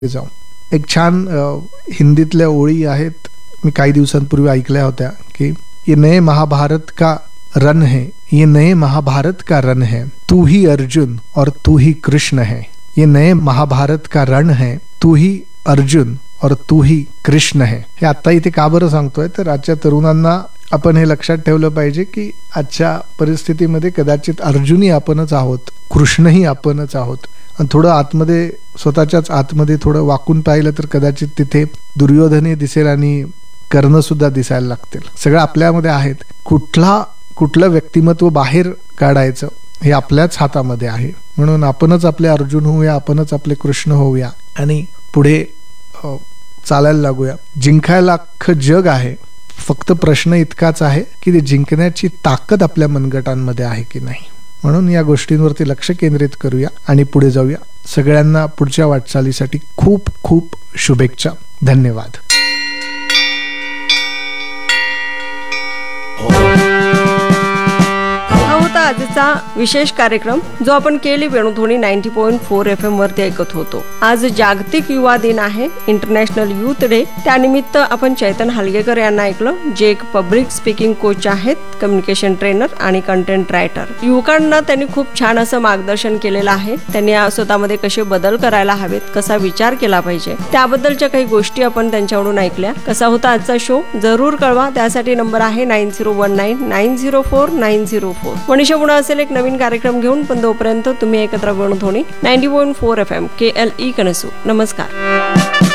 जाऊ. एक छान हिंदीतल्या ओळी आहेत, मी काही दिवसांपूर्वी ऐकल्या होत्या की ये नए महाभारत का रन है, ये नए महाभारत का रन है, तू ही अर्जुन और तू ही कृष्ण है. ये नए महाभारत का रण है, तू ही अर्जुन और तू ही कृष्ण है. हे आता इथे का बरं सांगतोय, तर आजच्या तरुणांना आपण हे लक्षात ठेवलं पाहिजे की आजच्या परिस्थितीमध्ये कदाचित अर्जुनही आपणच आहोत, कृष्णही आपणच आहोत. आणि थोडं आतमध्ये, स्वतःच्याच आतमध्ये थोडं वाकून पाहिलं तर कदाचित तिथे दुर्योधनही दिसेल आणि कर्ण सुद्धा दिसायला लागतील. सगळं आपल्यामध्ये आहेत. कुठलं व्यक्तिमत्व बाहेर काढायचं हे आपल्याच हातामध्ये आहे. म्हणून आपणच आपले अर्जुन होऊया, आपणच आपले कृष्ण होऊया आणि पुढे चालायला लागूया. जिंकायला अख्खं जग आहे, फक्त प्रश्न इतकाच आहे की ते जिंकण्याची ताकद आपल्या मनगटांमध्ये आहे की नाही. म्हणून या गोष्टींवरती लक्ष केंद्रित करूया आणि पुढे जाऊया. सगळ्यांना पुढच्या वाटचालीसाठी खूप खूप शुभेच्छा. धन्यवाद. आजचा विशेष कार्यक्रम जो आपण केली वेणुध्वनी 90.4 FM वरती ऐकत होतो. आज जागतिक युवा दिन आहे, इंटरनॅशनल युथ डे. त्यानिमित्त आपण चैतन हलगेकर यांना ऐकलं, जे एक पब्लिक स्पीकिंग कोच आहेत, कम्युनिकेशन ट्रेनर आणि कंटेंट रायटर. युवकांना त्यांनी खूप छान असं मार्गदर्शन केलेलं आहे. त्यांनी स्वतःमध्ये कसे बदल करायला हवेत, कसा विचार केला पाहिजे, त्याबद्दलच्या काही गोष्टी आपण त्यांच्याकडून ऐकल्या. कसा होता आजचा शो जरूर कळवा. त्यासाठी नंबर आहे 9019904904. मनीषा पुन्हा असेल एक नवीन कार्यक्रम घेऊन, पण तोपर्यंत तुम्ही एकत्र वेणुध्वनी 90.4 FM KLE कणसू. नमस्कार.